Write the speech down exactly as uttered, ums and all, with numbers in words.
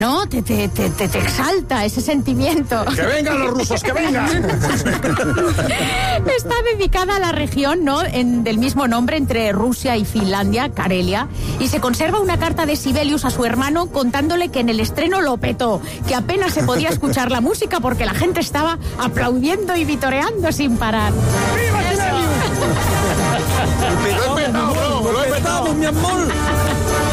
¿no? Te, te, te, te, te exalta ese sentimiento. ¡Que vengan los rusos, que vengan! Está dedicada a la región, ¿no? En, del mismo nombre, entre Rusia y Finlandia, Karelia, y se conserva una carta de Sibelius a su hermano contándole que en el estreno lo petó, que apenas se podía escuchar la música porque la gente estaba aplaudiendo y vitoreando sin parar. ¡Viva Sibelius! ¡Lo he petado, bro! ¡Lo he petado, mi amor!